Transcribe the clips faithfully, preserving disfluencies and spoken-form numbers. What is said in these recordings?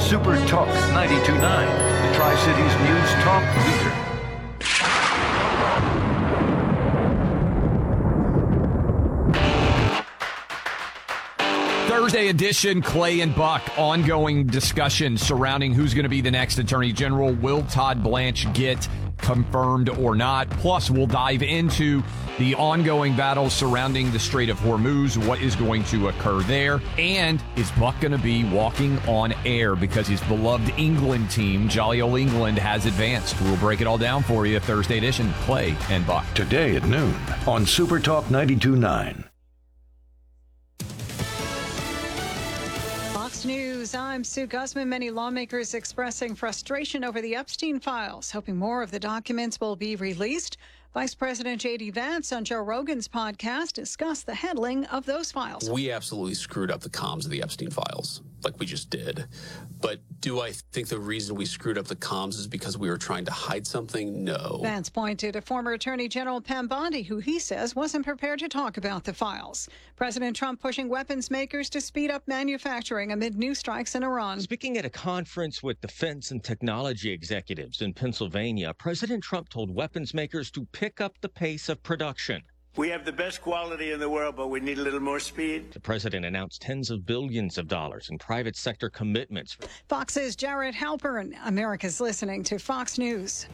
Super Talk ninety-two point nine, the Tri-Cities News Talk leader. Thursday edition, Clay and Buck. Ongoing discussion surrounding who's going to be the next Attorney General. Will Todd Blanche get confirmed or not? Plus, we'll dive into the ongoing battle surrounding the Strait of Hormuz, what is going to occur there, and is Buck going to be walking on air because his beloved England team, Jolly Old England, has advanced. We'll break it all down for you. Thursday edition, Clay and Buck. Today at noon on Super Talk ninety-two point nine. News. I'm Sue Guzman. Many lawmakers expressing frustration over the Epstein files, hoping more of the documents will be released. Vice President J D. Vance on Joe Rogan's podcast discussed the handling of those files. We absolutely screwed up the comms of the Epstein files, like we just did. But do I think the reason we screwed up the comms is because we were trying to hide something? No. Vance pointed to former Attorney General Pam Bondi, who he says wasn't prepared to talk about the files. President Trump pushing weapons makers to speed up manufacturing amid new strikes in Iran. Speaking at a conference with defense and technology executives in Pennsylvania, President Trump told weapons makers to pick up the pace of production. We have the best quality in the world, but we need a little more speed. The president announced tens of billions of dollars in private sector commitments. Fox's Jared Halpern. America's listening to Fox News.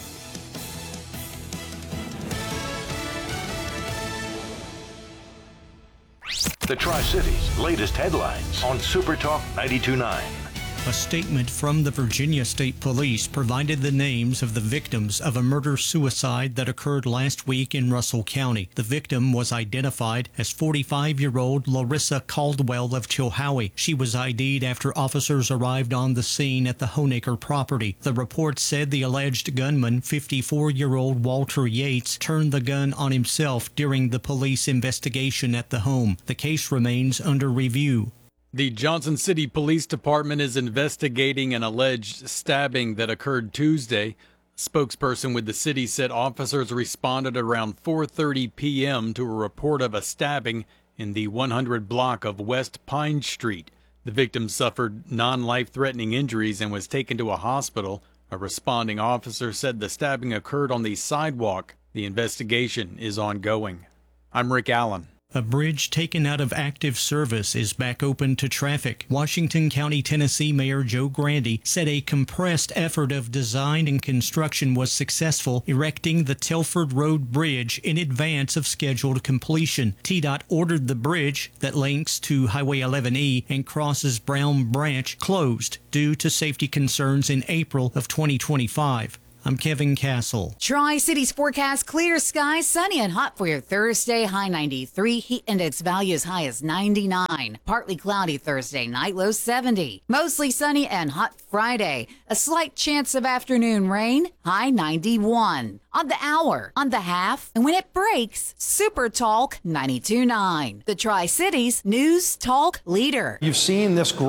The Tri-Cities latest headlines on Super Talk ninety-two point nine. A statement from the Virginia State Police provided the names of the victims of a murder-suicide that occurred last week in Russell County. The victim was identified as forty-five-year-old Larissa Caldwell of Chilhowie. She was I D'd after officers arrived on the scene at the Honaker property. The report said the alleged gunman, fifty-four-year-old Walter Yates, turned the gun on himself during the police investigation at the home. The case remains under review. The Johnson City Police Department is investigating an alleged stabbing that occurred Tuesday. A spokesperson with the city said officers responded around four thirty p.m. to a report of a stabbing in the one hundred block of West Pine Street. The victim suffered non-life-threatening injuries and was taken to a hospital. A responding officer said the stabbing occurred on the sidewalk. The investigation is ongoing. I'm Rick Allen. A bridge taken out of active service is back open to traffic. Washington County, Tennessee Mayor Joe Grandy said a compressed effort of design and construction was successful, erecting the Telford Road Bridge in advance of scheduled completion. T DOT ordered the bridge that links to Highway eleven E and crosses Brown Branch closed due to safety concerns in April of twenty twenty-five. I'm Kevin Castle. Tri-Cities forecast: clear skies, sunny and hot for your Thursday. High ninety-three, heat index value as high as ninety-nine. Partly cloudy Thursday night, low seventy. Mostly sunny and hot Friday. A slight chance of afternoon rain, high ninety-one. On the hour, on the half, and when it breaks, Super Talk ninety-two point nine. The Tri-Cities News Talk leader. You've seen this growth.